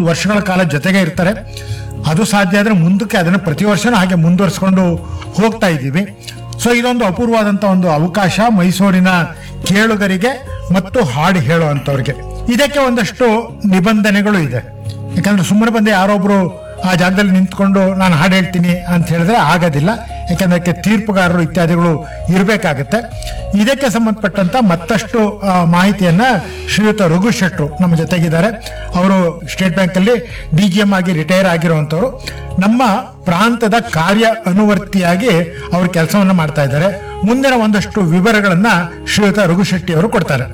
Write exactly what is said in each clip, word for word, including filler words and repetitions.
ಒಂದು ವರ್ಷಗಳ ಕಾಲ ಜೊತೆಗೆ ಇರ್ತಾರೆ. ಅದು ಸಾಧ್ಯ ಆದರೆ ಮುಂದಕ್ಕೆ ಅದನ್ನು ಪ್ರತಿ ವರ್ಷನೂ ಹಾಗೆ ಮುಂದುವರಿಸ್ಕೊಂಡು ಹೋಗ್ತಾ ಇದ್ದೀವಿ. ಸೊ ಇದೊಂದು ಅಪೂರ್ವವಾದಂಥ ಒಂದು ಅವಕಾಶ ಮೈಸೂರಿನ ಕೇಳುಗರಿಗೆ ಮತ್ತು ಹಾಡು ಹೇಳುವಂಥವ್ರಿಗೆ. ಇದಕ್ಕೆ ಒಂದಷ್ಟು ನಿಬಂಧನೆಗಳು ಇದೆ. ಯಾಕಂದ್ರೆ ಸುಮ್ಮನೆ ಬಂದು ಯಾರೊಬ್ರು ಆ ಜಾಗದಲ್ಲಿ ನಿಂತ್ಕೊಂಡು ನಾನು ಹಾಡು ಹೇಳ್ತೀನಿ ಅಂತ ಹೇಳಿದ್ರೆ ಆಗೋದಿಲ್ಲ. ಯಾಕಂದ್ರೆ ಅದಕ್ಕೆ ತೀರ್ಪುಗಾರರು ಇತ್ಯಾದಿಗಳು ಇರಬೇಕಾಗತ್ತೆ. ಇದಕ್ಕೆ ಸಂಬಂಧಪಟ್ಟಂತ ಮತ್ತಷ್ಟು ಮಾಹಿತಿಯನ್ನ ಶ್ರೀಯುತ ರಘು ಶೆಟ್ರು ನಮ್ಮ ಜೊತೆಗಿದ್ದಾರೆ. ಅವರು ಸ್ಟೇಟ್ ಬ್ಯಾಂಕ್ ಅಲ್ಲಿ ಡಿ ಜಿ ಎಂ ಆಗಿ ರಿಟೈರ್ ಆಗಿರುವಂತವರು. ನಮ್ಮ ಪ್ರಾಂತದ ಕಾರ್ಯ ಅನುವರ್ತಿಯಾಗಿ ಅವರು ಕೆಲಸವನ್ನ ಮಾಡ್ತಾ ಇದ್ದಾರೆ. ಮುಂದಿನ ಒಂದಷ್ಟು ವಿವರಗಳನ್ನ ಶ್ರೀಯುತ ರಘು ಶೆಟ್ಟಿ ಅವರು ಕೊಡ್ತಾರೆ.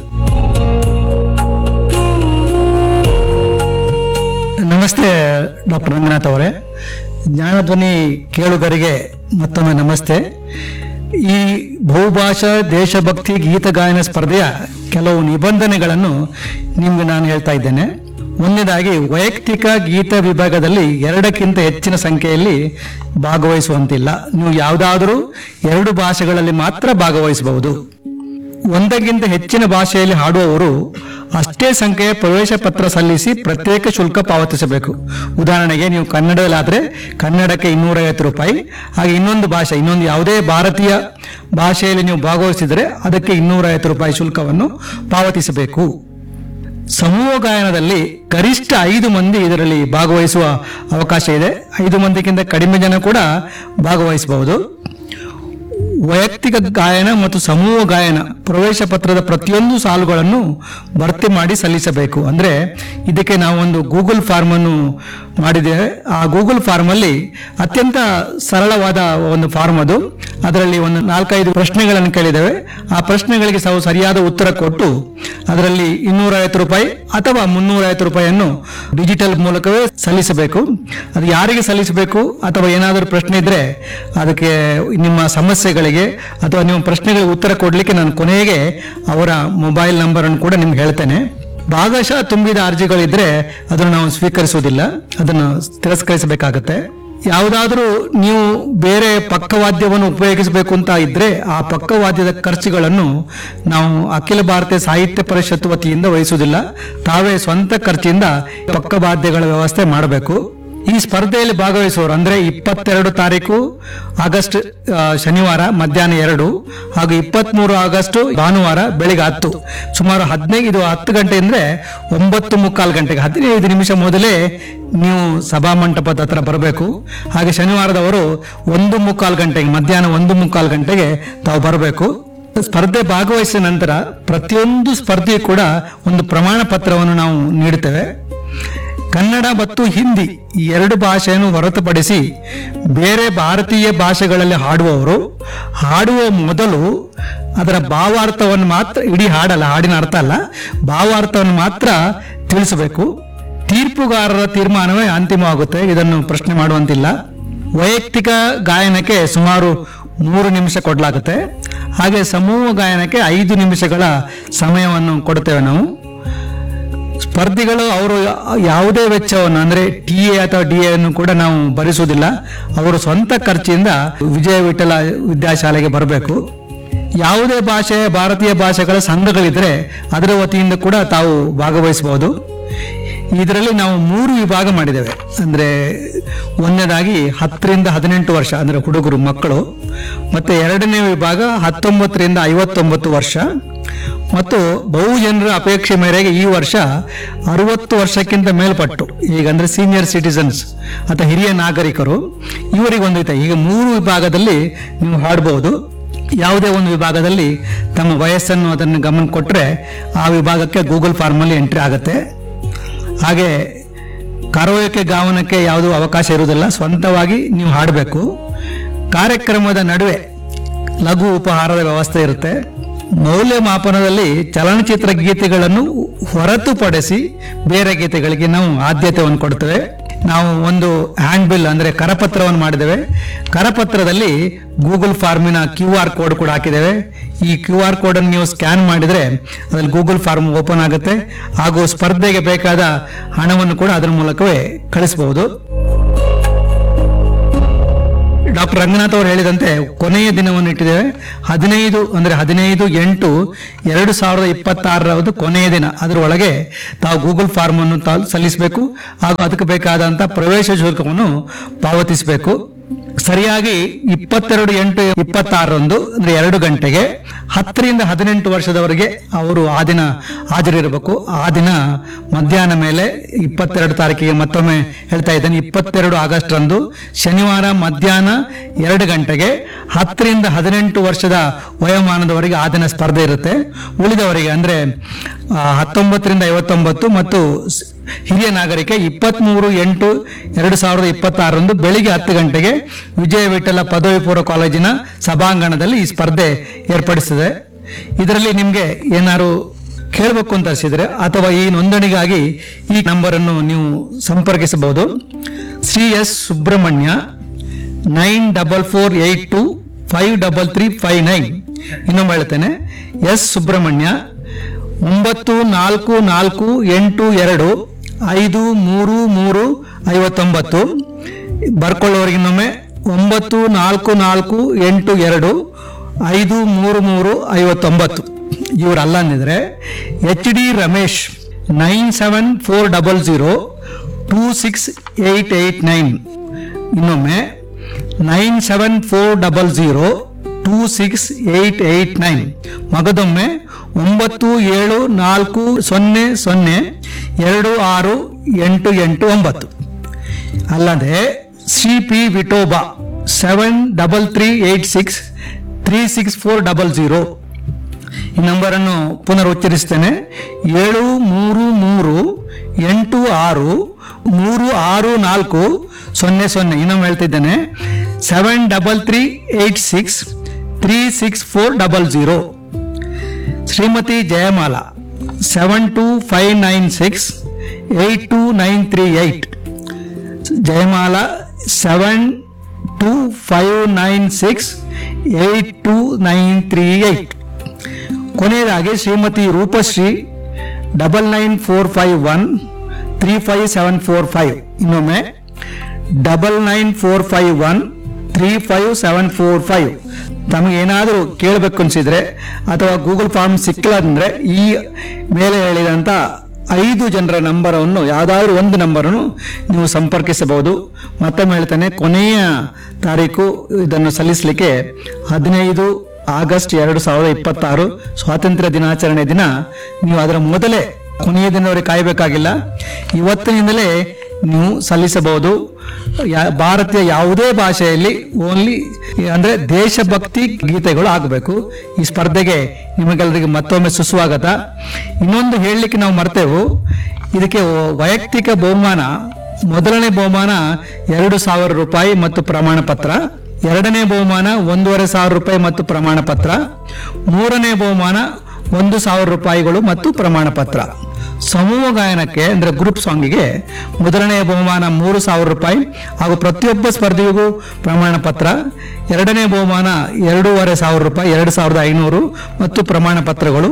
ನಮಸ್ತೆ ಡಾಕ್ಟರ್ ರಂಗನಾಥ್ ಅವರೇ. ಜ್ಞಾನಧ್ವನಿ ಕೇಳುಗರಿಗೆ ಮತ್ತೊಮ್ಮೆ ನಮಸ್ತೆ. ಈ ಬಹುಭಾಷಾ ದೇಶಭಕ್ತಿ ಗೀತಗಾಯನ ಸ್ಪರ್ಧೆಯ ಕೆಲವು ನಿಬಂಧನೆಗಳನ್ನು ನಿಮ್ಗೆ ನಾನು ಹೇಳ್ತಾ ಇದ್ದೇನೆ. ಒಂದನೇದಾಗಿ, ವೈಯಕ್ತಿಕ ಗೀತ ವಿಭಾಗದಲ್ಲಿ ಎರಡಕ್ಕಿಂತ ಹೆಚ್ಚಿನ ಸಂಖ್ಯೆಯಲ್ಲಿ ಭಾಗವಹಿಸುವಂತಿಲ್ಲ. ನೀವು ಯಾವುದಾದರೂ ಎರಡು ಭಾಷೆಗಳಲ್ಲಿ ಮಾತ್ರ ಭಾಗವಹಿಸಬಹುದು. ಒಂದಕ್ಕಿಂತ ಹೆಚ್ಚಿನ ಭಾಷೆಯಲ್ಲಿ ಹಾಡುವವರು ಅಷ್ಟೇ ಸಂಖ್ಯೆಯ ಪ್ರವೇಶ ಪತ್ರ ಸಲ್ಲಿಸಿ ಪ್ರತ್ಯೇಕ ಶುಲ್ಕ ಪಾವತಿಸಬೇಕು. ಉದಾಹರಣೆಗೆ, ನೀವು ಕನ್ನಡದಲ್ಲಾದ್ರೆ ಕನ್ನಡಕ್ಕೆ ಇನ್ನೂರೈವತ್ತು ರೂಪಾಯಿ, ಹಾಗೆ ಇನ್ನೊಂದು ಭಾಷೆ ಇನ್ನೊಂದು ಯಾವುದೇ ಭಾರತೀಯ ಭಾಷೆಯಲ್ಲಿ ನೀವು ಭಾಗವಹಿಸಿದರೆ ಅದಕ್ಕೆ ಇನ್ನೂರೈವತ್ತು ರೂಪಾಯಿ ಶುಲ್ಕವನ್ನು ಪಾವತಿಸಬೇಕು. ಸಮೂಹ ಗಾಯನದಲ್ಲಿ ಗರಿಷ್ಠ ಐದು ಮಂದಿ ಇದರಲ್ಲಿ ಭಾಗವಹಿಸುವ ಅವಕಾಶ ಇದೆ. ಐದು ಮಂದಿಗಿಂತ ಕಡಿಮೆ ಜನ ಕೂಡ ಭಾಗವಹಿಸಬಹುದು. ವೈಯಕ್ತಿಕ ಗಾಯನ ಮತ್ತು ಸಮೂಹ ಗಾಯನ ಪ್ರವೇಶ ಪತ್ರದ ಪ್ರತಿಯೊಂದು ಸಾಲುಗಳನ್ನು ಭರ್ತಿ ಮಾಡಿ ಸಲ್ಲಿಸಬೇಕು. ಅಂದ್ರೆ ಇದಕ್ಕೆ ನಾವು ಒಂದು ಗೂಗಲ್ ಫಾರ್ಮ್ ಅನ್ನು ಮಾಡಿದ್ದೇವೆ. ಆ ಗೂಗಲ್ ಫಾರ್ಮ್ ಅಲ್ಲಿ ಅತ್ಯಂತ ಸರಳವಾದ ಒಂದು ಫಾರ್ಮ್ ಅದು. ಅದರಲ್ಲಿ ಒಂದು ನಾಲ್ಕೈದು ಪ್ರಶ್ನೆಗಳನ್ನು ಕೇಳಿದ್ದೇವೆ. ಆ ಪ್ರಶ್ನೆಗಳಿಗೆ ನಾವು ಸರಿಯಾದ ಉತ್ತರ ಕೊಟ್ಟು ಅದರಲ್ಲಿ ಇನ್ನೂರೈವತ್ತು ರೂಪಾಯಿ ಅಥವಾ ಮುನ್ನೂರೈವತ್ತು ರೂಪಾಯಿಯನ್ನು ಡಿಜಿಟಲ್ ಮೂಲಕವೇ ಸಲ್ಲಿಸಬೇಕು. ಅದು ಯಾರಿಗೆ ಸಲ್ಲಿಸಬೇಕು ಅಥವಾ ಏನಾದರೂ ಪ್ರಶ್ನೆ ಇದ್ರೆ ಅದಕ್ಕೆ ನಿಮ್ಮ ಸಮಸ್ಯೆಗಳಿಗೆ ಅಥವಾ ನಿಮ್ಮ ಪ್ರಶ್ನೆಗಳಿಗೆ ಉತ್ತರ ಕೊಡಲಿಕ್ಕೆ ನಾನು ಕೊನೆಗೆ ಅವರ ಮೊಬೈಲ್ ನಂಬರ್ ಅನ್ನು ಕೂಡ ನಿಮ್ಗೆ ಹೇಳ್ತೇನೆ. ಭಾಗಶಃ ತುಂಬಿದ ಅರ್ಜಿಗಳಿದ್ರೆ ಅದನ್ನು ನಾವು ಸ್ವೀಕರಿಸುವುದಿಲ್ಲ, ಅದನ್ನು ತಿರಸ್ಕರಿಸಬೇಕಾಗತ್ತೆ. ಯಾವುದಾದ್ರೂ ನೀವು ಬೇರೆ ಪಕ್ಕವಾದ್ಯವನ್ನು ಉಪಯೋಗಿಸಬೇಕು ಅಂತ ಇದ್ರೆ ಆ ಪಕ್ಕವಾದ್ಯದ ಖರ್ಚುಗಳನ್ನು ನಾವು ಅಖಿಲ ಭಾರತೀಯ ಸಾಹಿತ್ಯ ಪರಿಷತ್ ವತಿಯಿಂದ ವಹಿಸುವುದಿಲ್ಲ. ತಾವೇ ಸ್ವಂತ ಖರ್ಚಿಂದ ಪಕ್ಕವಾದ್ಯಗಳ ವ್ಯವಸ್ಥೆ ಮಾಡಬೇಕು. ಈ ಸ್ಪರ್ಧೆಯಲ್ಲಿ ಭಾಗವಹಿಸುವವರು ಅಂದ್ರೆ ಇಪ್ಪತ್ತೆರಡು ತಾರೀಕು ಆಗಸ್ಟ್ ಶನಿವಾರ ಮಧ್ಯಾಹ್ನ ಎರಡು ಹಾಗೂ ಇಪ್ಪತ್ತ್ ಮೂರು ಆಗಸ್ಟ್ ಭಾನುವಾರ ಬೆಳಿಗ್ಗೆ ಹತ್ತು, ಸುಮಾರು ಹದಿನೈದು ಇದು ಹತ್ತು ಗಂಟೆ ಅಂದ್ರೆ ಒಂಬತ್ತು ಮುಕ್ಕಾಲು ಗಂಟೆಗೆ ಹದಿನೈದು ನಿಮಿಷ ಮೊದಲೇ ನೀವು ಸಭಾಮಂಟಪದ ಹತ್ರ ಬರಬೇಕು. ಹಾಗೆ ಶನಿವಾರದವರು ಒಂದು ಮುಕ್ಕಾಲು ಗಂಟೆಗೆ ಮಧ್ಯಾಹ್ನ ಒಂದು ಮುಕ್ಕಾಲು ಗಂಟೆಗೆ ತಾವು ಬರಬೇಕು. ಸ್ಪರ್ಧೆ ಭಾಗವಹಿಸಿದ ನಂತರ ಪ್ರತಿಯೊಂದು ಸ್ಪರ್ಧೆಯೂ ಕೂಡ ಒಂದು ಪ್ರಮಾಣ ಪತ್ರವನ್ನು ನಾವು ನೀಡುತ್ತೇವೆ. ಕನ್ನಡ ಮತ್ತು ಹಿಂದಿ ಈ ಎರಡು ಭಾಷೆಯನ್ನು ಹೊರತುಪಡಿಸಿ ಬೇರೆ ಭಾರತೀಯ ಭಾಷೆಗಳಲ್ಲಿ ಹಾಡುವವರು ಹಾಡುವ ಮೊದಲು ಅದರ ಭಾವಾರ್ಥವನ್ನು ಮಾತ್ರ, ಇಡೀ ಹಾಡಲ್ಲ, ಹಾಡಿನ ಅರ್ಥ ಅಲ್ಲ, ಭಾವಾರ್ಥವನ್ನು ಮಾತ್ರ ತಿಳಿಸಬೇಕು. ತೀರ್ಪುಗಾರರ ತೀರ್ಮಾನವೇ ಅಂತಿಮವಾಗುತ್ತೆ, ಇದನ್ನು ಪ್ರಶ್ನೆ ಮಾಡುವಂತಿಲ್ಲ. ವೈಯಕ್ತಿಕ ಗಾಯನಕ್ಕೆ ಸುಮಾರು ಮೂರು ನಿಮಿಷ ಕೊಡಲಾಗುತ್ತೆ. ಹಾಗೆ ಸಮೂಹ ಗಾಯನಕ್ಕೆ ಐದು ನಿಮಿಷಗಳ ಸಮಯವನ್ನು ಕೊಡುತ್ತೇವೆ ನಾವು. ಸ್ಪರ್ಧಿಗಳು ಅವರು ಯಾವುದೇ ವೆಚ್ಚವನ್ನು ಅಂದ್ರೆ ಟಿ ಎ ಅಥವಾ ಡಿ ಎ ಅನ್ನು ಕೂಡ ನಾವು ಭರಿಸುವುದಿಲ್ಲ. ಅವರು ಸ್ವಂತ ಖರ್ಚಿಂದ ವಿಜಯ ವಿಠಲ ವಿದ್ಯಾಶಾಲೆಗೆ ಬರಬೇಕು. ಯಾವುದೇ ಭಾಷೆ ಭಾರತೀಯ ಭಾಷೆಗಳ ಸಂಘಗಳಿದ್ರೆ ಅದರ ವತಿಯಿಂದ ಕೂಡ ತಾವು ಭಾಗವಹಿಸಬಹುದು. ಇದರಲ್ಲಿ ನಾವು ಮೂರು ವಿಭಾಗ ಮಾಡಿದ್ದೇವೆ. ಅಂದ್ರೆ ಒಂದನೇದಾಗಿ ಹತ್ತರಿಂದ ಹದಿನೆಂಟು ವರ್ಷ ಅಂದ್ರೆ ಹುಡುಗರು ಮಕ್ಕಳು, ಮತ್ತೆ ಎರಡನೇ ವಿಭಾಗ ಹತ್ತೊಂಬತ್ತರಿಂದ ಐವತ್ತೊಂಬತ್ತು ವರ್ಷ, ಮತ್ತು ಬಹು ಜನರ ಅಪೇಕ್ಷೆ ಮೇರೆಗೆ ಈ ವರ್ಷ ಅರವತ್ತು ವರ್ಷಕ್ಕಿಂತ ಮೇಲ್ಪಟ್ಟು, ಈಗ ಅಂದ್ರೆ ಸೀನಿಯರ್ ಸಿಟಿಸನ್ಸ್ ಅಥವಾ ಹಿರಿಯ ನಾಗರಿಕರು, ಇವರಿಗೆ ಒಂದಿದೆ. ಈಗ ಮೂರು ವಿಭಾಗದಲ್ಲಿ ನೀವು ಹಾಡಬಹುದು. ಯಾವುದೇ ಒಂದು ವಿಭಾಗದಲ್ಲಿ ತಮ್ಮ ವಯಸ್ಸನ್ನು ಅದನ್ನು ಗಮನ ಕೊಟ್ಟರೆ ಆ ವಿಭಾಗಕ್ಕೆ ಗೂಗಲ್ ಫಾರ್ಮ್ ಅಲ್ಲಿ ಎಂಟ್ರಿ ಆಗುತ್ತೆ. ಹಾಗೆ ಕರೋಕೆ ಗಾವನಕ್ಕೆ ಯಾವುದೂ ಅವಕಾಶ ಇರುವುದಿಲ್ಲ, ಸ್ವಂತವಾಗಿ ನೀವು ಹಾಡಬೇಕು. ಕಾರ್ಯಕ್ರಮದ ನಡುವೆ ಲಘು ಉಪಹಾರದ ವ್ಯವಸ್ಥೆ ಇರುತ್ತೆ. ಮೌಲ್ಯಮಾಪನದಲ್ಲಿ ಚಲನಚಿತ್ರ ಗೀತೆಗಳನ್ನು ಹೊರತುಪಡಿಸಿ ಬೇರೆ ಗೀತೆಗಳಿಗೆ ನಾವು ಆದ್ಯತೆಯನ್ನು ಕೊಡ್ತೇವೆ. ನಾವು ಒಂದು ಹ್ಯಾಂಡ್ ಬಿಲ್ ಅಂದ್ರೆ ಕರಪತ್ರವನ್ನು ಮಾಡಿದ್ದೇವೆ. ಕರಪತ್ರದಲ್ಲಿ ಗೂಗಲ್ ಫಾರ್ಮಿನ ಕ್ಯೂ ಆರ್ ಕೋಡ್ ಕೂಡ ಹಾಕಿದ್ದೇವೆ. ಈ ಕ್ಯೂ ಆರ್ ಕೋಡ್ ಅನ್ನು ನೀವು ಸ್ಕ್ಯಾನ್ ಮಾಡಿದ್ರೆ ಅದ್ರಲ್ಲಿ ಗೂಗಲ್ ಫಾರ್ಮ್ ಓಪನ್ ಆಗುತ್ತೆ. ಹಾಗೂ ಸ್ಪರ್ಧೆಗೆ ಬೇಕಾದ ಹಣವನ್ನು ಕೂಡ ಅದರ ಮೂಲಕವೇ ಕಳಿಸಬಹುದು. ಡಾಕ್ಟರ್ ರಂಗನಾಥ್ ಅವರು ಹೇಳಿದಂತೆ ಕೊನೆಯ ದಿನವನ್ನು ಇಟ್ಟಿದ್ದೇವೆ. ಹದಿನೈದು ಅಂದ್ರೆ ಹದಿನೈದು ಎಂಟು ಎರಡು ಸಾವಿರದ ಇಪ್ಪತ್ತಾರರದು ಕೊನೆಯ ದಿನ. ಅದರೊಳಗೆ ತಾವು ಗೂಗಲ್ ಫಾರ್ಮ್ ಅನ್ನು ತಾವು ಸಲ್ಲಿಸಬೇಕು ಹಾಗೂ ಅದಕ್ಕೆ ಬೇಕಾದಂತಹ ಪ್ರವೇಶ ಶುಲ್ಕವನ್ನು ಪಾವತಿಸಬೇಕು. ಸರಿಯಾಗಿ ಇಪ್ಪತ್ತೆರಡು ಎಂಟು ಇಪ್ಪತ್ತಾರರಂದು ಅಂದ್ರೆ ಎರಡು ಗಂಟೆಗೆ ಹತ್ತರಿಂದ ಹದಿನೆಂಟು ವರ್ಷದವರೆಗೆ ಅವರು ಆ ದಿನ ಹಾಜರಿರಬೇಕು. ಆ ದಿನ ಮಧ್ಯಾಹ್ನ ಮೇಲೆ ಇಪ್ಪತ್ತೆರಡು ತಾರೀಕಿಗೆ ಮತ್ತೊಮ್ಮೆ ಹೇಳ್ತಾ ಇದ್ದೇನೆ, ಇಪ್ಪತ್ತೆರಡು ಆಗಸ್ಟ್ ರಂದು ಶನಿವಾರ ಮಧ್ಯಾಹ್ನ ಎರಡು ಗಂಟೆಗೆ ಹತ್ತರಿಂದ ಹದಿನೆಂಟು ವರ್ಷದ ವಯೋಮಾನದವರೆಗೆ ಆ ದಿನ ಸ್ಪರ್ಧೆ ಇರುತ್ತೆ. ಉಳಿದವರಿಗೆ ಅಂದ್ರೆ ಹತ್ತೊಂಬತ್ತರಿಂದ ಐವತ್ತೊಂಬತ್ತು ಮತ್ತು ಹಿರಿಯ ನಾಗರಿಕ ಇಪ್ಪತ್ಮೂರು ಎಂಟು ಎರಡು ಸಾವಿರದ ಇಪ್ಪತ್ತಾರರಂದು ಬೆಳಿಗ್ಗೆ ಹತ್ತು ಗಂಟೆಗೆ ವಿಜಯ ವಿಠಲ ಪದವಿ ಪೂರ್ವ ಕಾಲೇಜಿನ ಸಭಾಂಗಣದಲ್ಲಿ ಈ ಸ್ಪರ್ಧೆ ಏರ್ಪಡಿಸಿದೆ. ಇದರಲ್ಲಿ ನಿಮಗೆ ಏನಾದ್ರು ಕೇಳಬೇಕು ಅಂತ ಅನಿಸಿದ್ರೆ ಅಥವಾ ಈ ನೋಂದಣಿಗಾಗಿ ಈ ನಂಬರ್ ಅನ್ನು ನೀವು ಸಂಪರ್ಕಿಸಬಹುದು. Shri S Subrahmanya nine double four eight to five double three five nine. ಇನ್ನೊಮ್ಮೆ ಹೇಳ್ತೇನೆ, ಎಸ್ ಸುಬ್ರಹ್ಮಣ್ಯ ಒಂಬತ್ತು ನಾಲ್ಕು ನಾಲ್ಕು ಎಂಟು ಎರಡು ಐದು ಮೂರು ಮೂರು ಐವತ್ತೊಂಬತ್ತು. ಬರ್ಕೊಳ್ಳೋರಿಗಿನ್ನೊಮ್ಮೆ ಒಂಬತ್ತು ನಾಲ್ಕು ನಾಲ್ಕು ಎಂಟು ಎರಡು ಐದು ಮೂರು ಮೂರು ಐವತ್ತೊಂಬತ್ತು. ಇವರಲ್ಲ ಅಂದಿದ್ರೆ H D Ramesh nine seven four double zero two six eight eight nine. ಇನ್ನೊಮ್ಮೆ nine seven four double zero two six eight eight nine. ಮಗದೊಮ್ಮೆ ಒಂಬತ್ತು ಏಳು ನಾಲ್ಕು ಸೊನ್ನೆ ಸೊನ್ನೆ ಎರಡು ಆರು ಎಂಟು ಎಂಟು ಒಂಬತ್ತು. ಅಲ್ಲದೆ C P Vitoba seven double three eight six three six four double zero. ಈ ನಂಬರನ್ನು ಪುನರ್ ಉಚ್ಚರಿಸ್ತೇನೆ, ಏಳು ಮೂರು ಮೂರು ಎಂಟು ಆರು ಮೂರು ಆರು ನಾಲ್ಕು ಸೊನ್ನೆ ಸೊನ್ನೆ. ಇನ್ನೊಮ್ಮೆ ಹೇಳ್ತಿದ್ದೇನೆ, seven double three eight six three six four double zero. Shrimati Jayamala seven two five nine six eight two nine three eight. Jayamala seven two five nine six eight two nine three eight. ಕೊನೆಯದಾಗಿ Shrimati Roopashree double nine four five one three five seven four five. ಇನ್ನೊಮ್ಮೆ double nine four five one three five seven four five. ತಮಗೇನಾದರೂ ಕೇಳಬೇಕು ಅನಿಸಿದ್ರೆ ಅಥವಾ Google form ಸಿಕ್ಕಿಲ್ಲ ಅಂದ್ರೆ ಈ ಮೇಲೆ ಹೇಳಿದಂಥ ಐದು ಜನರ ನಂಬರನ್ನು ಯಾವುದಾದ್ರೂ ಒಂದು ನಂಬರನ್ನು ನೀವು ಸಂಪರ್ಕಿಸಬಹುದು. ಮತ್ತೊಮ್ಮೆ ಹೇಳ್ತಾನೆ, ಕೊನೆಯ ತಾರೀಕು ಇದನ್ನು ಸಲ್ಲಿಸಲಿಕ್ಕೆ ಹದಿನೈದು ಆಗಸ್ಟ್ ಎರಡು ಸಾವಿರದ ಇಪ್ಪತ್ತಾರು ಸ್ವಾತಂತ್ರ್ಯ ದಿನಾಚರಣೆ ದಿನ. ನೀವು ಅದರ ಮೊದಲೇ ಕೊನೆಯ ದಿನವರೆಗೆ ಕಾಯಬೇಕಾಗಿಲ್ಲ, ಇವತ್ತಿನಿಂದಲೇ ನೀವು ಸಲ್ಲಿಸಬಹುದು. ಭಾರತೀಯ ಯಾವುದೇ ಭಾಷೆಯಲ್ಲಿ ಓನ್ಲಿ ಅಂದ್ರೆ ದೇಶಭಕ್ತಿ ಗೀತೆಗಳು ಆಗಬೇಕು. ಈ ಸ್ಪರ್ಧೆಗೆ ನಿಮಗೆಲ್ಲರಿಗೆ ಮತ್ತೊಮ್ಮೆ ಸುಸ್ವಾಗತ. ಇನ್ನೊಂದು ಹೇಳಲಿಕ್ಕೆ ನಾವು ಮರ್ತೇವು, ಇದಕ್ಕೆ ವೈಯಕ್ತಿಕ ಬಹುಮಾನ, ಮೊದಲನೇ ಬಹುಮಾನ ಎರಡು ಸಾವಿರ ರೂಪಾಯಿ ಮತ್ತು ಪ್ರಮಾಣ ಪತ್ರ, ಎರಡನೇ ಬಹುಮಾನ ಒಂದೂವರೆ ಸಾವಿರ ರೂಪಾಯಿ ಮತ್ತು ಪ್ರಮಾಣ ಪತ್ರ, ಮೂರನೇ ಬಹುಮಾನ ಒಂದು ಸಾವಿರ ರೂಪಾಯಿಗಳು ಮತ್ತು ಪ್ರಮಾಣ ಪತ್ರ. ಸಮೂಹ ಗಾಯನಕ್ಕೆ ಅಂದ್ರೆ ಗ್ರೂಪ್ ಸಾಂಗಿಗೆ ಮೊದಲನೆಯ ಬಹುಮಾನ ಮೂರು ಸಾವಿರ ರೂಪಾಯಿ ಹಾಗೂ ಪ್ರತಿಯೊಬ್ಬ ಸ್ಪರ್ಧಿಗೂ ಪ್ರಮಾಣ ಪತ್ರ. ಎರಡನೇ ಬಹುಮಾನ ಎರಡೂವರೆ ಸಾವಿರ ರೂಪಾಯಿ, ಎರಡು ಸಾವಿರದ ಐನೂರು ಮತ್ತು ಪ್ರಮಾಣ ಪತ್ರಗಳು.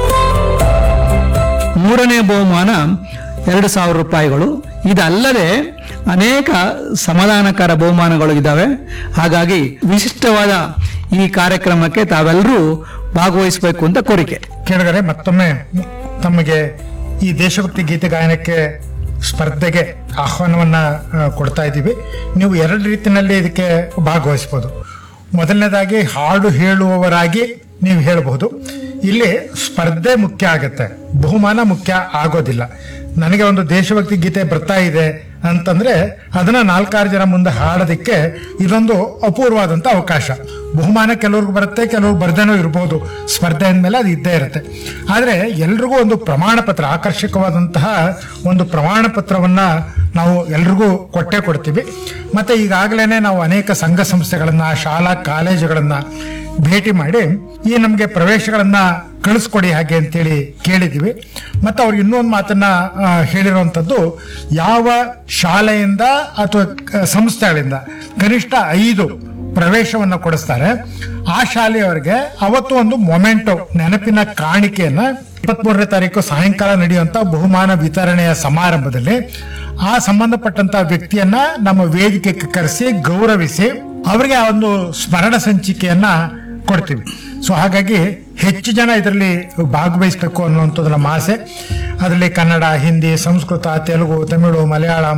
ಮೂರನೇ ಬಹುಮಾನ ಎರಡು ಸಾವಿರ ರೂಪಾಯಿಗಳು. ಇದಲ್ಲದೆ ಅನೇಕ ಸಮಾಧಾನಕರ ಬಹುಮಾನಗಳು ಇದ್ದಾವೆ. ಹಾಗಾಗಿ ವಿಶಿಷ್ಟವಾದ ಈ ಕಾರ್ಯಕ್ರಮಕ್ಕೆ ತಾವೆಲ್ಲರೂ ಭಾಗವಹಿಸಬೇಕು ಅಂತ ಕೋರಿಕೆ. ಕೇಳಿದರೆ ಮತ್ತೊಮ್ಮೆ ತಮಗೆ ಈ ದೇಶಭಕ್ತಿ ಗೀತೆ ಗಾಯನಕ್ಕೆ ಸ್ಪರ್ಧೆಗೆ ಆಹ್ವಾನವನ್ನ ಕೊಡ್ತಾ ಇದ್ದೀವಿ. ನೀವು ಎರಡು ರೀತಿಯಲ್ಲಿ ಇದಕ್ಕೆ ಭಾಗವಹಿಸಬಹುದು. ಮೊದಲನೇದಾಗಿ ಹಾಡು ಹೇಳುವವರಾಗಿ ನೀವು ಹೇಳಬಹುದು. ಇಲ್ಲಿ ಸ್ಪರ್ಧೆ ಮುಖ್ಯ ಆಗುತ್ತೆ, ಬಹುಮಾನ ಮುಖ್ಯ ಆಗೋದಿಲ್ಲ. ನನಗೆ ಒಂದು ದೇಶಭಕ್ತಿ ಗೀತೆ ಬರ್ತಾ ಇದೆ ಅಂತಂದ್ರೆ ಅದನ್ನ ನಾಲ್ಕಾರು ಜನ ಮುಂದೆ ಹಾಡೋದಕ್ಕೆ ಇದೊಂದು ಅಪೂರ್ವವಾದಂತ ಅವಕಾಶ. ಬಹುಮಾನ ಕೆಲವ್ರಿಗೆ ಬರುತ್ತೆ, ಕೆಲವ್ರು ಬರ್ದೇನೋ ಇರ್ಬೋದು. ಸ್ಪರ್ಧೆ ಅಂದಮೇಲೆ ಅದು ಇದ್ದೇ ಇರುತ್ತೆ. ಆದ್ರೆ ಎಲ್ರಿಗೂ ಒಂದು ಪ್ರಮಾಣ ಪತ್ರ, ಆಕರ್ಷಕವಾದಂತಹ ಒಂದು ಪ್ರಮಾಣ ಪತ್ರವನ್ನ ನಾವು ಎಲ್ರಿಗೂ ಕೊಟ್ಟೆ ಕೊಡ್ತೀವಿ. ಮತ್ತೆ ಈಗಾಗಲೇ ನಾವು ಅನೇಕ ಸಂಘ ಸಂಸ್ಥೆಗಳನ್ನ, ಶಾಲಾ ಕಾಲೇಜುಗಳನ್ನ ಭೇಟಿ ಮಾಡಿ ಈ ನಮಗೆ ಪ್ರವೇಶಗಳನ್ನ ಕಳಿಸ್ಕೊಡಿ ಹಾಗೆ ಅಂತೇಳಿ ಕೇಳಿದೀವಿ. ಮತ್ತೆ ಅವ್ರಿಗೆ ಇನ್ನೊಂದು ಮಾತನ್ನ ಹೇಳಿರುವಂತದ್ದು, ಯಾವ ಶಾಲೆಯಿಂದ ಅಥವಾ ಸಂಸ್ಥೆಗಳಿಂದ ಕನಿಷ್ಠ ಐದು ಪ್ರವೇಶವನ್ನ ಕೊಡಿಸ್ತಾರೆ ಆ ಶಾಲೆಯವರಿಗೆ ಅವತ್ತು ಒಂದು ಮೊಮೆಂಟೋ, ನೆನಪಿನ ಕಾಣಿಕೆಯನ್ನ ಇಪ್ಪತ್ತ್ ಮೂರನೇ ತಾರೀಕು ಸಾಯಂಕಾಲ ನಡೆಯುವಂತ ಬಹುಮಾನ ವಿತರಣೆಯ ಸಮಾರಂಭದಲ್ಲಿ ಆ ಸಂಬಂಧಪಟ್ಟಂತ ವ್ಯಕ್ತಿಯನ್ನ ನಮ್ಮ ವೇದಿಕೆಗೆ ಕರೆಸಿ ಗೌರವಿಸಿ ಅವರಿಗೆ ಆ ಒಂದು ಸ್ಮರಣ ಸಂಚಿಕೆಯನ್ನ ಕೊಡ್ತೀವಿ. ಸೊ ಹಾಗಾಗಿ ಹೆಚ್ಚು ಜನ ಇದರಲ್ಲಿ ಭಾಗವಹಿಸಬೇಕು ಅನ್ನುವಂಥದ್ದು ನಮ್ಮ ಆಸೆ. ಅದರಲ್ಲಿ ಕನ್ನಡ, ಹಿಂದಿ, ಸಂಸ್ಕೃತ, ತೆಲುಗು, ತಮಿಳು, ಮಲಯಾಳಂ,